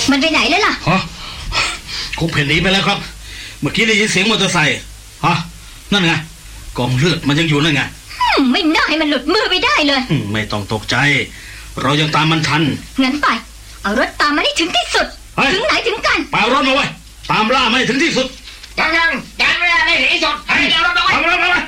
มันไปไหนแล้วล่ะฮะคงเพ่นหนีไปแล้วครับเมื่อกี้ได้ยินเสียงมอเตอร์ไซค์ฮะนั่นไงกองเลือดมันยังอยู่นั่นไงไม่น่าให้มันหลุดมือไปได้เลยไม่ต้องตกใจเรายังตามมันทันงั้นไปเอารถตามมันให้ถึงที่สุดถึงไหนถึงกันไปเอารถมาไว้ตามล่ามันให้ถึงที่สุดยังไม่ได้ที่สุด